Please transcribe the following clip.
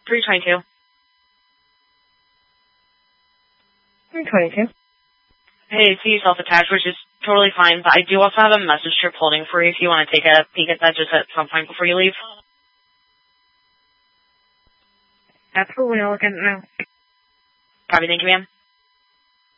322. 322. Hey, see self-attached, which is totally fine, but I do also have a message strip holding for you if you want to take a peek at that just at some point before you leave. Absolutely, I'll look at it now. Copy, thank you, ma'am.